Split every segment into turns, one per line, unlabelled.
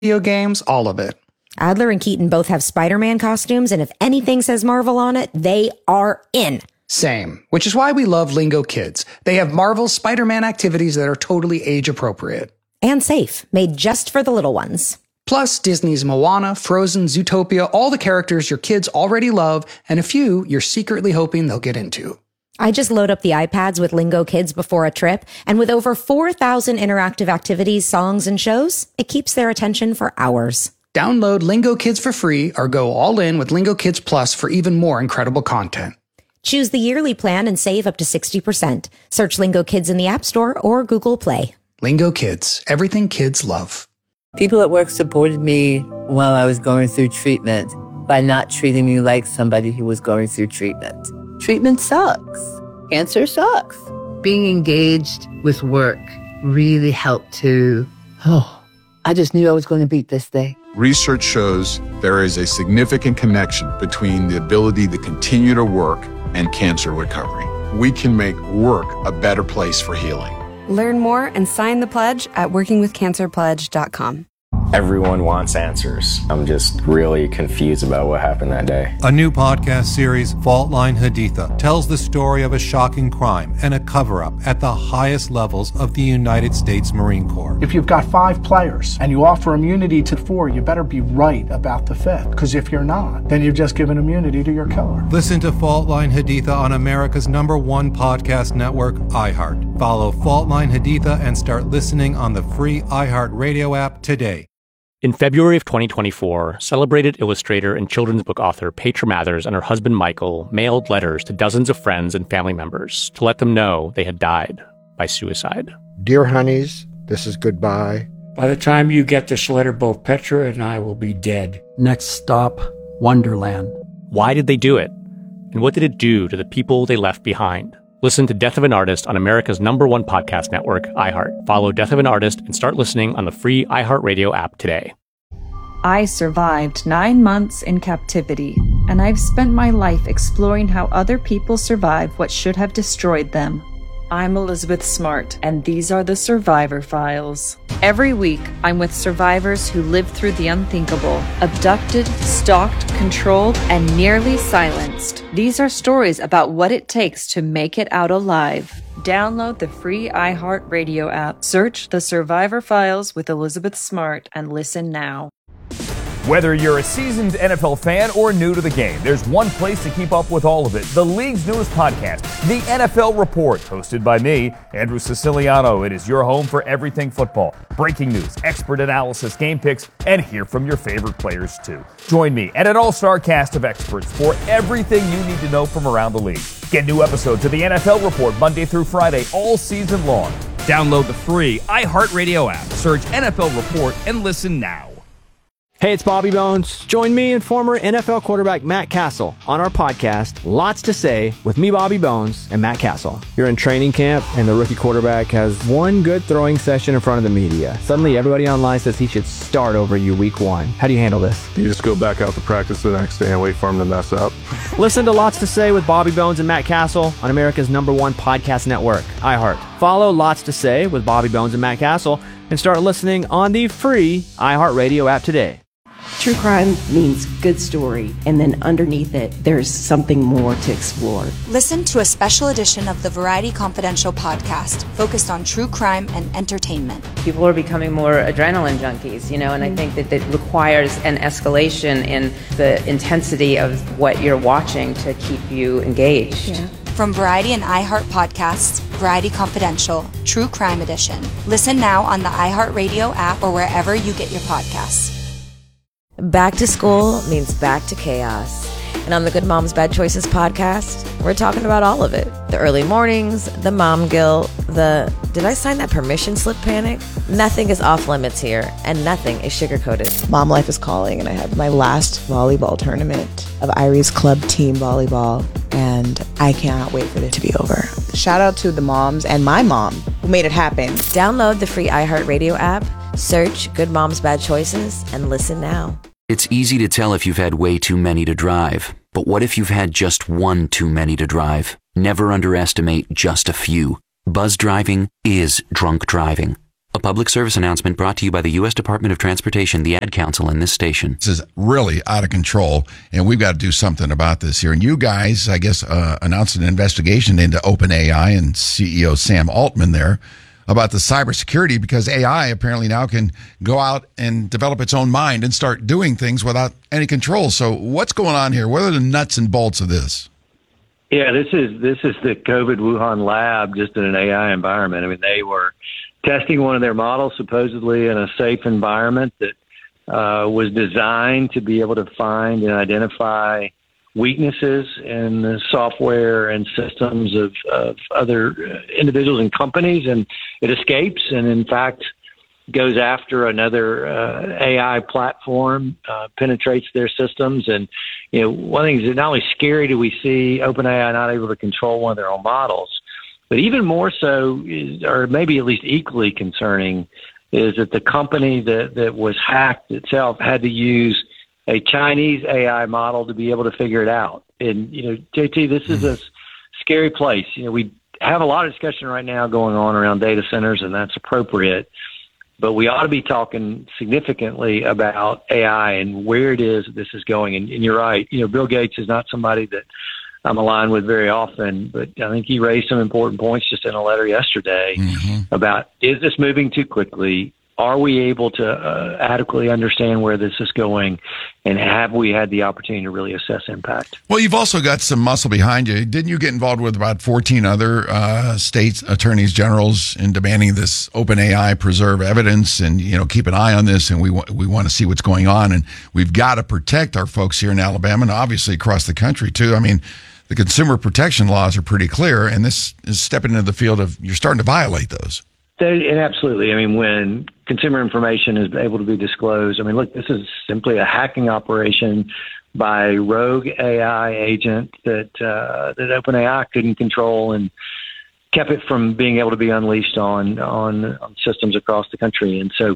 video games, all of it.
Adler and Keaton both have Spider-Man costumes, and if anything says Marvel on it, they are in.
Same, which is why we love Lingo Kids. They have Marvel's Spider-Man activities that are totally age appropriate.
And safe, made just for the little ones.
Plus, Disney's Moana, Frozen, Zootopia, all the characters your kids already love, and a few you're secretly hoping they'll get into.
I just load up the iPads with Lingo Kids before a trip, and with over 4,000 interactive activities, songs, and shows, it keeps their attention for hours.
Download Lingo Kids for free or go all in with Lingo Kids Plus for even more incredible content.
Choose the yearly plan and save up to 60%. Search Lingo Kids in the App Store or Google Play.
Lingo Kids, everything kids love.
People at work supported me while I was going through treatment by not treating me like somebody who was going through treatment. Treatment sucks. Cancer sucks. Being engaged with work really helped to, I just knew I was going to beat this thing.
Research shows there is a significant connection between the ability to continue to work and cancer recovery. We can make work a better place for healing.
Learn more and sign the pledge at workingwithcancerpledge.com.
Everyone wants answers. I'm just really confused about what happened that day.
A new podcast series, Fault Line Haditha, tells the story of a shocking crime and a cover-up at the highest levels of the United States Marine Corps.
If you've got 5 players and you offer immunity to 4, you better be right about the 5th. Because if you're not, then you've just given immunity to your killer.
Listen to Fault Line Haditha on America's #1 podcast network, iHeart. Follow Fault Line Haditha and start listening on the free iHeart Radio app today.
In February of 2024, celebrated illustrator and children's book author Petra Mathers and her husband Michael mailed letters to dozens of friends and family members to let them know they had died by suicide.
Dear honeys, this is goodbye.
By the time you get this letter, both Petra and I will be dead.
Next stop, Wonderland.
Why did they do it? And what did it do to the people they left behind? Listen to Death of an Artist on America's #1 podcast network, iHeart. Follow Death of an Artist and start listening on the free iHeartRadio app today.
I survived 9 months in captivity, and I've spent my life exploring how other people survive what should have destroyed them. I'm Elizabeth Smart, and these are the Survivor Files. Every week, I'm with survivors who lived through the unthinkable, abducted, stalked, controlled, and nearly silenced. These are stories about what it takes to make it out alive. Download the free iHeartRadio app, search The Survivor Files with Elizabeth Smart, and listen now.
Whether you're a seasoned NFL fan or new to the game, there's one place to keep up with all of it. The league's newest podcast, The NFL Report, hosted by me, Andrew Siciliano. It is your home for everything football. Breaking news, expert analysis, game picks, and hear from your favorite players too. Join me and an all-star cast of experts for everything you need to know from around the league. Get new episodes of The NFL Report Monday through Friday all season long. Download the free iHeartRadio app. Search NFL Report and listen now.
Hey, it's Bobby Bones. Join me and former NFL quarterback Matt Castle on our podcast, Lots to Say, with me, Bobby Bones, and Matt Castle. You're in training camp, and the rookie quarterback has one good throwing session in front of the media. Suddenly, everybody online says he should start over you week 1. How do you handle this?
You just go back out to practice the next day and wait for him to mess up.
Listen to Lots to Say with Bobby Bones and Matt Castle on America's #1 podcast network, iHeart. Follow Lots to Say with Bobby Bones and Matt Castle and start listening on the free iHeartRadio app today.
True crime means good story, and then underneath it, there's something more to explore.
Listen to a special edition of the Variety Confidential podcast focused on true crime and entertainment.
People are becoming more adrenaline junkies, and I think that it requires an escalation in the intensity of what you're watching to keep you engaged.
Yeah. From Variety and iHeart podcasts, Variety Confidential, True Crime Edition. Listen now on the iHeartRadio app or wherever you get your podcasts.
Back to school means back to chaos. And on the Good Moms Bad Choices podcast, we're talking about all of it. The early mornings, the mom guilt, the did I sign that permission slip panic? Nothing is off limits here, and nothing is sugar-coated.
Mom life is calling, and I had my last volleyball tournament of Irie's club team volleyball, and I cannot wait for it to be over. Shout out to the moms and my mom who made it happen.
Download the free iHeartRadio app, search Good Moms Bad Choices, and listen now.
It's easy to tell if you've had way too many to drive. But what if you've had just one too many to drive? Never underestimate just a few. Buzz driving is drunk driving. A public service announcement brought to you by the U.S. Department of Transportation, the Ad Council, and this station.
This is really out of control, and we've got to do something about this here. And you guys, I guess, announced an investigation into OpenAI and CEO Sam Altman there about the cybersecurity, because AI apparently now can go out and develop its own mind and start doing things without any control. So what's going on here? What are the nuts and bolts of this?
Yeah, this is the COVID Wuhan lab just in an AI environment. I mean, they were testing one of their models supposedly in a safe environment that was designed to be able to find and identify weaknesses in the software and systems of other individuals and companies, and it escapes and, in fact, goes after another AI platform, penetrates their systems. And, one thing is that not only scary do we see OpenAI not able to control one of their own models, but even more so, or maybe at least equally concerning, is that the company that was hacked itself had to use a Chinese AI model to be able to figure it out. And, JT, this is a scary place. We have a lot of discussion right now going on around data centers, and that's appropriate. But we ought to be talking significantly about AI and where it is this is going. And you're right. Bill Gates is not somebody that I'm aligned with very often, but I think he raised some important points just in a letter yesterday about, is this moving too quickly? Are we able to adequately understand where this is going? And have we had the opportunity to really assess impact?
Well, you've also got some muscle behind you. Didn't you get involved with about 14 other states attorneys generals in demanding this OpenAI preserve evidence and, keep an eye on this? And we want to see what's going on. And we've got to protect our folks here in Alabama and obviously across the country, too. I mean, the consumer protection laws are pretty clear, and this is stepping into the field of you're starting to violate those.
And absolutely. I mean, when consumer information is able to be disclosed, look, this is simply a hacking operation by a rogue AI agent that OpenAI couldn't control and kept it from being able to be unleashed on systems across the country. And so,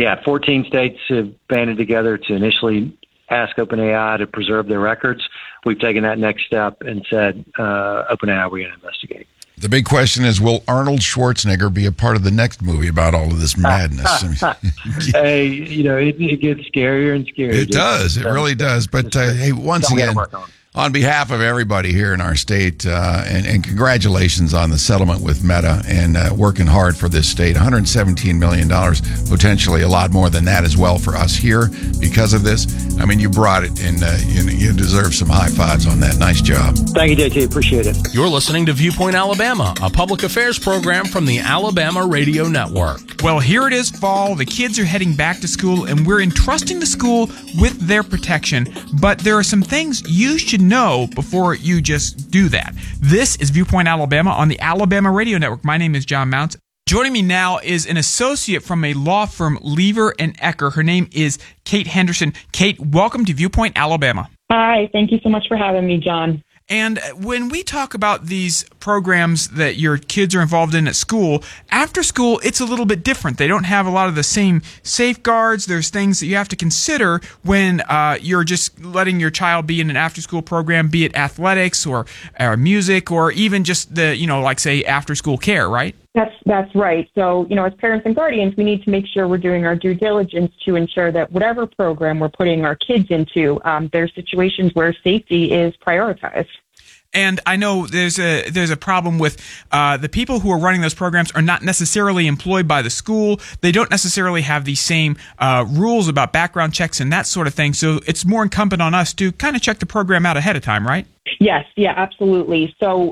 14 states have banded together to initially ask OpenAI to preserve their records. We've taken that next step and said, OpenAI, we're going to investigate.
The big question is, will Arnold Schwarzenegger be a part of the next movie about all of this madness?
Hey, it gets scarier and scarier.
It does. It really does. But hey, once again, on behalf of everybody here in our state, and congratulations on the settlement with Meta and working hard for this state. $117 million, potentially a lot more than that as well for us here because of this. You brought it, and you deserve some high fives on that. Nice job.
Thank you, JT. Appreciate it.
You're listening to Viewpoint Alabama, a public affairs program from the Alabama Radio Network.
Well, here it is fall. The kids are heading back to school, and we're entrusting the school with their protection. But there are some things you should know before you just do that. This is Viewpoint Alabama on the Alabama Radio Network. My name is John Mounts. Joining me now is an associate from a law firm, Lever and Ecker. Her name is Kate Henderson. Kate, welcome to Viewpoint Alabama.
Hi, thank you so much for having me, John.
And when we talk about these programs that your kids are involved in at school, after school, it's a little bit different. They don't have a lot of the same safeguards. There's things that you have to consider when you're just letting your child be in an after-school program, be it athletics or music or even just the, like say after-school care, right?
That's right. So, as parents and guardians, we need to make sure we're doing our due diligence to ensure that whatever program we're putting our kids into, there's situations where safety is prioritized.
And I know there's a problem with the people who are running those programs are not necessarily employed by the school. They don't necessarily have the same rules about background checks and that sort of thing. So it's more incumbent on us to kind of check the program out ahead of time, right?
Yes, yeah, absolutely. So,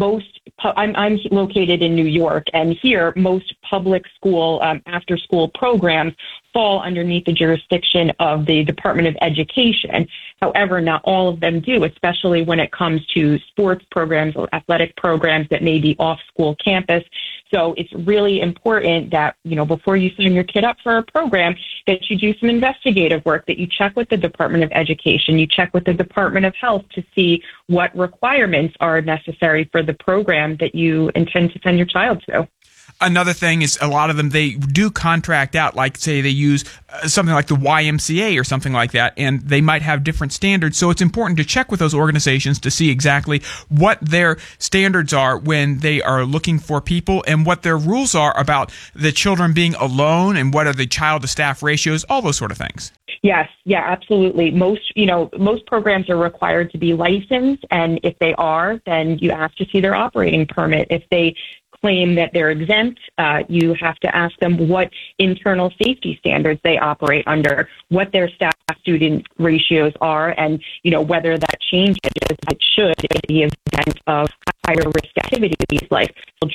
I'm located in New York, and here most public school after-school programs fall underneath the jurisdiction of the Department of Education. However, not all of them do, especially when it comes to sports programs or athletic programs that may be off-school campus. So it's really important that, before you sign your kid up for a program, that you do some investigative work, that you check with the Department of Education, you check with the Department of Health to see what requirements are necessary for the program that you intend to send your child to.
Another thing is a lot of them, they do contract out, like say they use something like the YMCA or something like that, and they might have different standards. So it's important to check with those organizations to see exactly what their standards are when they are looking for people and what their rules are about the children being alone and what are the child to staff ratios, all those sort of things.
Yes, yeah, absolutely. Most programs are required to be licensed, and if they are, then you ask to see their operating permit. If they claim that they're exempt, you have to ask them what internal safety standards they operate under, what their staff-student ratios are, and whether that changes. It should in the event of higher risk activities like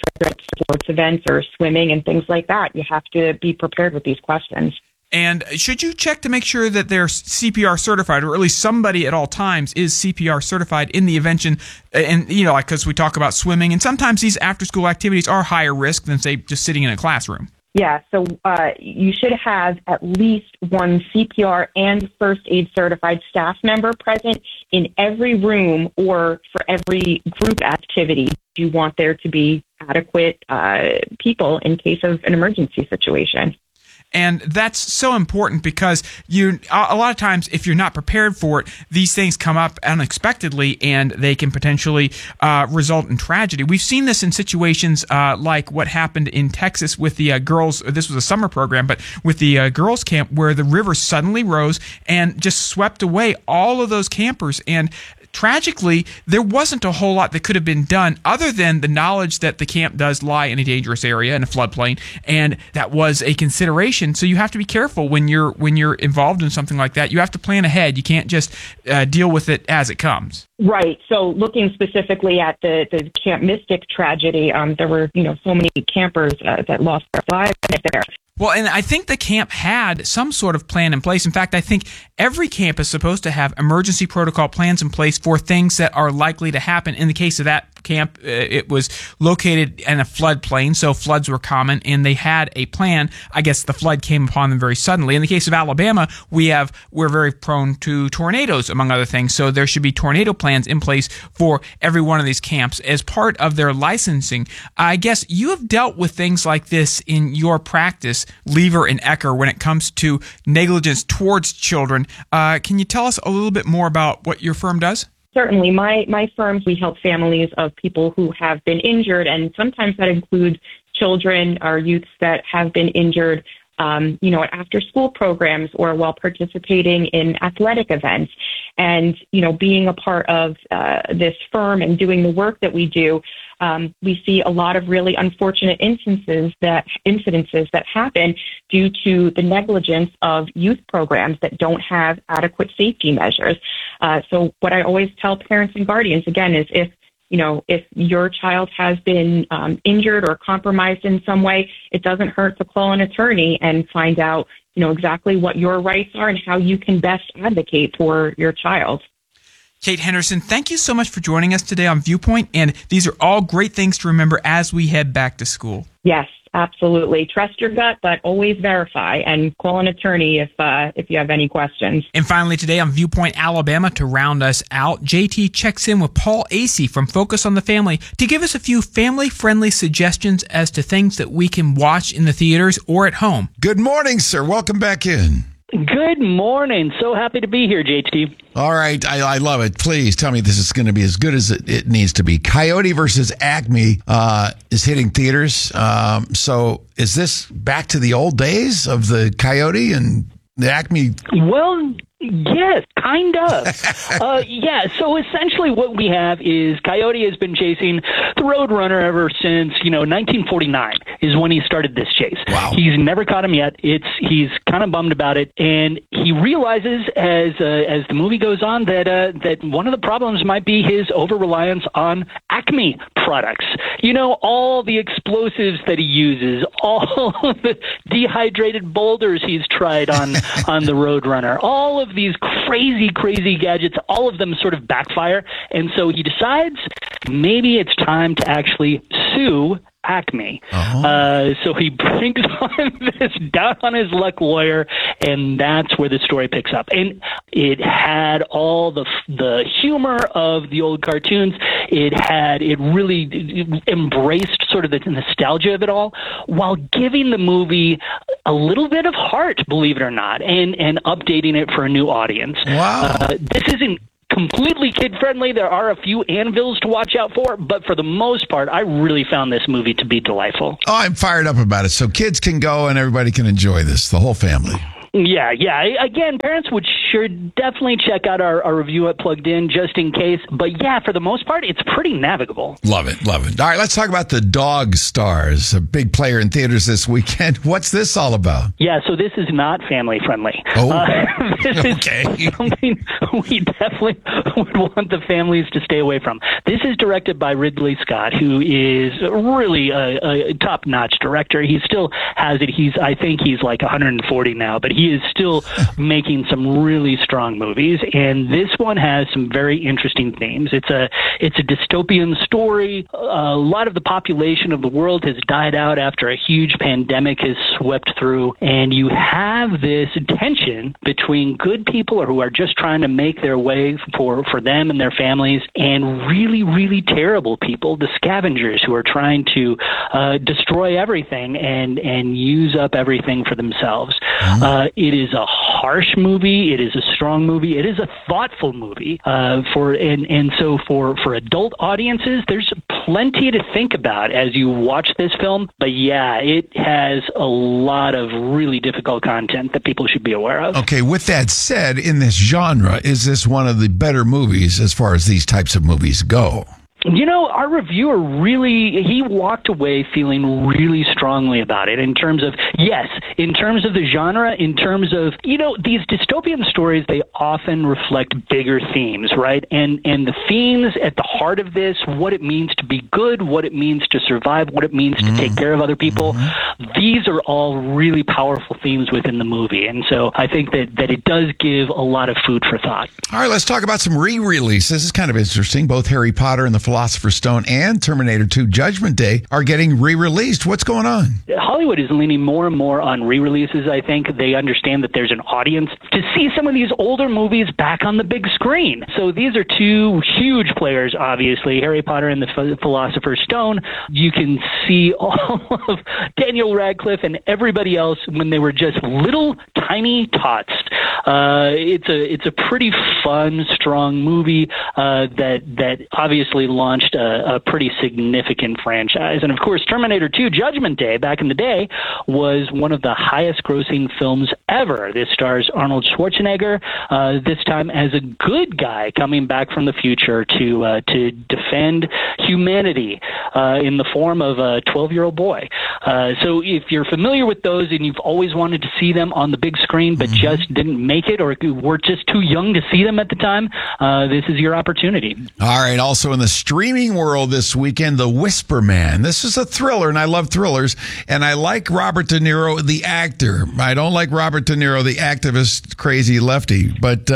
sports events or swimming and things like that. You have to be prepared with these questions.
And should you check to make sure that they're CPR certified, or at least somebody at all times is CPR certified in the event? And like, because we talk about swimming, and sometimes these after-school activities are higher risk than, say, just sitting in a classroom.
Yeah, so you should have at least one CPR and first aid certified staff member present in every room or for every group activity. You want there to be adequate people in case of an emergency situation.
And that's so important because a lot of times, if you're not prepared for it, these things come up unexpectedly and they can potentially result in tragedy. We've seen this in situations like what happened in Texas with the girls. This was a summer program, but with the girls' camp where the river suddenly rose and just swept away all of those campers. And tragically, there wasn't a whole lot that could have been done other than the knowledge that the camp does lie in a dangerous area, in a floodplain, and that was a consideration. So you have to be careful when you're involved in something like that. You have to plan ahead. You can't just deal with it as it comes.
Right. So looking specifically at the Camp Mystic tragedy, there were so many campers that lost their lives there.
Well, and I think the camp had some sort of plan in place. In fact, I think every camp is supposed to have emergency protocol plans in place for things that are likely to happen. In the case of that camp, it was located in a floodplain, so floods were common, and they had a plan. I guess the flood came upon them very suddenly. In the case of Alabama, we're very prone to tornadoes, among other things, so there should be tornado plans in place for every one of these camps as part of their licensing. I guess you have dealt with things like this in your practice, Lever and Ecker, when it comes to negligence towards children. Can you tell us a little bit more about what your firm does?
Certainly. My firm, we help families of people who have been injured, and sometimes that includes children or youths that have been injured at after-school programs or while participating in athletic events. And, being a part of this firm and doing the work that we do, we see a lot of really unfortunate incidences that happen due to the negligence of youth programs that don't have adequate safety measures. So what I always tell parents and guardians, again, is if your child has been injured or compromised in some way, it doesn't hurt to call an attorney and find out, exactly what your rights are and how you can best advocate for your child.
Kate Henderson, thank you so much for joining us today on Viewpoint, and these are all great things to remember as we head back to school.
Yes, absolutely. Trust your gut, but always verify and call an attorney if you have any questions.
And finally today on Viewpoint Alabama, to round us out, JT checks in with Paul Acey from Focus on the Family to give us a few family-friendly suggestions as to things that we can watch in the theaters or at home.
Good morning, sir. Welcome back in.
Good morning. So happy to be here, JT.
All right. I love it. Please tell me this is going to be as good as it needs to be. Coyote versus Acme is hitting theaters. So is this back to the old days of the Coyote and the Acme?
Well, yes, kind of. So essentially what we have is Coyote has been chasing the Roadrunner ever since, 1949 is when he started this chase.
Wow.
He's never caught him yet. He's kind of bummed about it, and he realizes as the movie goes on that one of the problems might be his over-reliance on Acme products. All the explosives that he uses, all the dehydrated boulders he's tried on the Roadrunner, all of these crazy gadgets, all of them sort of backfire. And so he decides maybe it's time to actually sue Acme. So he brings on this down on his luck lawyer, and that's where the story picks up. And It had all the humor of the old cartoons. It really embraced sort of the nostalgia of it all, while giving the movie a little bit of heart, believe it or not, and updating it for a new audience.
Wow.
This isn't completely kid-friendly. There are a few anvils to watch out for, but for the most part, I really found this movie to be delightful.
Oh, I'm fired up about it. So kids can go and everybody can enjoy this, the whole family.
Yeah. Again, parents would sure definitely check out our review at Plugged In just in case. But yeah, for the most part, it's pretty navigable.
Love it. All right, let's talk about The Dog Stars, a big player in theaters this weekend. What's this all about?
Yeah, so this is not family friendly.
Oh,
this is something we definitely would want the families to stay away from. This is directed by Ridley Scott, who is really a top-notch director. He still has it. I think he's like 140 now, but he is still making some really strong movies, and this one has some very interesting themes. It's a dystopian story. A lot of the population of the world has died out after a huge pandemic has swept through, and you have this tension between good people who are just trying to make their way for them and their families, and really, really terrible people, the scavengers, who are trying to destroy everything and use up everything for themselves. It is a harsh movie. It is a strong movie. It is a thoughtful movie. For adult audiences, there's plenty to think about as you watch this film. But yeah, it has a lot of really difficult content that people should be aware of.
Okay, with that said, in this genre, is this one of the better movies as far as these types of movies go?
You know, our reviewer he walked away feeling really strongly about it in terms of the genre, in terms of, these dystopian stories, they often reflect bigger themes, right? And the themes at the heart of this, what it means to be good, what it means to survive, what it means to take care of other people, these are all really powerful themes within the movie. And so I think that it does give a lot of food for thought.
All right, let's talk about some re-releases. This is kind of interesting. Both Harry Potter and the Philosopher's Stone and Terminator 2 Judgment Day are getting re-released. What's going on?
Hollywood is leaning more and more on re-releases. I think they understand that there's an audience to see some of these older movies back on the big screen. So these are two huge players, obviously, Harry Potter and the Philosopher's Stone. You can see all of Daniel Radcliffe and everybody else when they were just little tiny tots. It's a pretty fun, strong movie that obviously launched a pretty significant franchise. And of course, Terminator 2 Judgment Day, back in the day, was one of the highest grossing films ever. This stars Arnold Schwarzenegger, this time as a good guy coming back from the future to defend humanity in the form of a 12-year-old boy. So if you're familiar with those and you've always wanted to see them on the big screen but just didn't make it or were just too young to see them at the time, this is your opportunity.
All right, also in the streaming world this weekend, The Whisper Man. This is a thriller, and I love thrillers, and I like Robert De Niro, the actor. I don't like Robert De Niro, the activist, crazy lefty, but,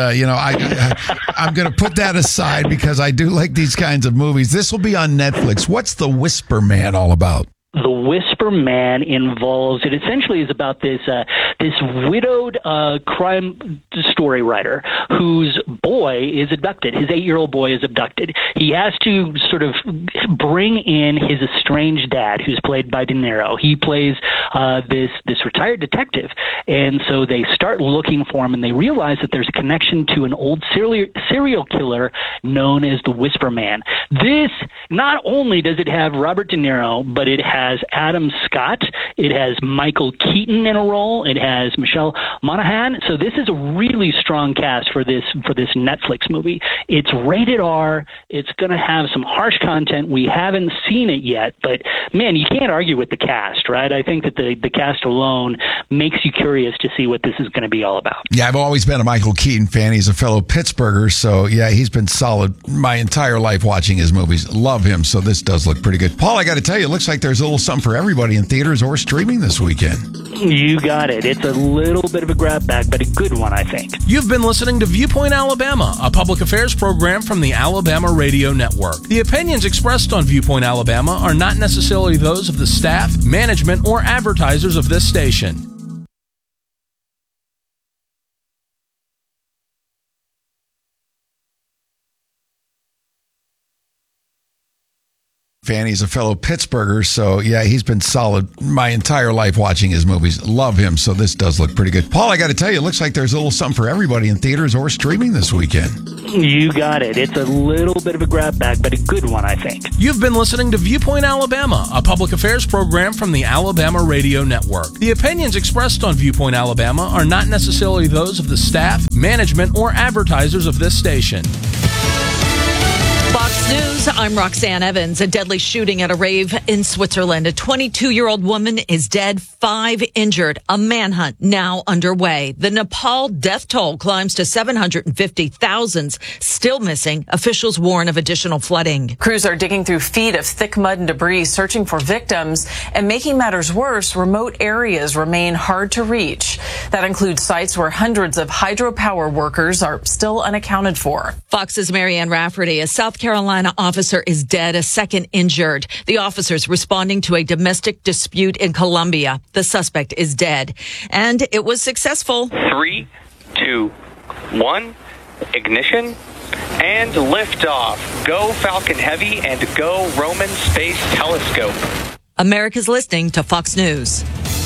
I'm going to put that aside because I do like these kinds of movies. This will be on Netflix. What's The Whisper Man all about?
The Whisper Man involves, it essentially is about this widowed crime story writer whose boy is abducted. His 8-year-old boy is abducted. He has to sort of bring in his estranged dad, who's played by De Niro. He plays this retired detective, and so they start looking for him, and they realize that there's a connection to an old serial killer known as the Whisper Man. This, not only does it have Robert De Niro, but it has Adam Scott, it has Michael Keaton in a role, it has Michelle Monaghan. So this is a really strong cast for this Netflix movie. It's rated R. It's going to have some harsh content. We haven't seen it yet, but man, you can't argue with the cast, right? I think that the cast alone makes you curious to see what this is going to be all about.
Yeah, I've always been a Michael Keaton fan. He's a fellow Pittsburgher, so yeah, he's been solid my entire life watching his movies. Love him, so this does look pretty good. Paul, I got to tell you, it looks like there's a little something for everybody in theaters or streaming this weekend.
You got it. It's a little bit of a grab bag, but a good one, I think.
You've been listening to Viewpoint Alabama, a public affairs program from the Alabama Radio Network. The opinions expressed on Viewpoint Alabama are not necessarily those of the staff, management, or advertisers of this station.
fan. He's a fellow Pittsburgher. So, yeah, he's been solid my entire life watching his movies. Love him. So this does look pretty good. Paul, I got to tell you, it looks like there's a little something for everybody in theaters or streaming this weekend.
You got it. It's a little bit of a grab bag, but a good one, I think.
You've been listening to Viewpoint Alabama, a public affairs program from the Alabama Radio Network. The opinions expressed on Viewpoint Alabama are not necessarily those of the staff, management, or advertisers of this station.
Fox News, I'm Roxanne Evans. A deadly shooting at a rave in Switzerland. A 22-year-old woman is dead, 5 injured. A manhunt now underway. The Nepal death toll climbs to 750,000, still missing. Officials warn of additional flooding.
Crews are digging through feet of thick mud and debris, searching for victims. And making matters worse, remote areas remain hard to reach. That includes sites where hundreds of hydropower workers are still unaccounted for.
Fox's Marianne Rafferty, a South Carolina officer, is dead, a second injured. The officers responding to a domestic dispute in Colombia. The suspect is dead, and it was successful.
3, 2, 1, ignition, and liftoff. Go Falcon Heavy and go Roman Space Telescope.
America's listening to Fox News.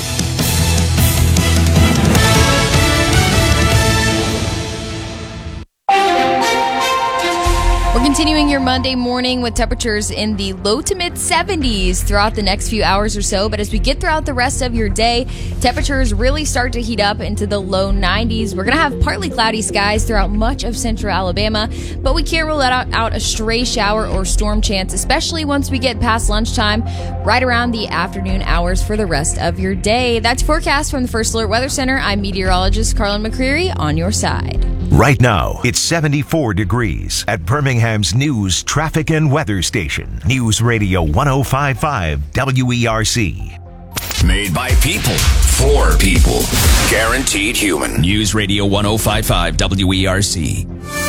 We're continuing your Monday morning with temperatures in the low to mid 70s throughout the next few hours or so. But as we get throughout the rest of your day, temperatures really start to heat up into the low 90s. We're going to have partly cloudy skies throughout much of central Alabama, but we can't rule out a stray shower or storm chance, especially once we get past lunchtime, right around the afternoon hours for the rest of your day. That's forecast from the First Alert Weather Center. I'm meteorologist Carlin McCreary on your side.
Right now, it's 74 degrees at Birmingham's news, traffic, and weather station. News Radio 105.5 WERC.
Made by people, for people. Guaranteed human. News Radio 105.5 WERC.